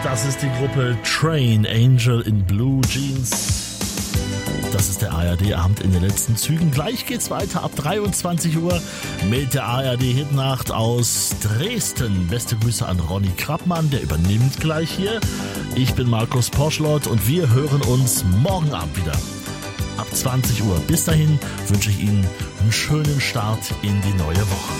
Das ist die Gruppe Train, Angel in Blue Jeans. Das ist der ARD-Abend in den letzten Zügen. Gleich geht's weiter ab 23 Uhr mit der ARD-Hitnacht aus Dresden. Beste Grüße an Ronny Krappmann, der übernimmt gleich hier. Ich bin Markus Poschlott und wir hören uns morgen Abend wieder ab 20 Uhr. Bis dahin wünsche ich Ihnen einen schönen Start in die neue Woche.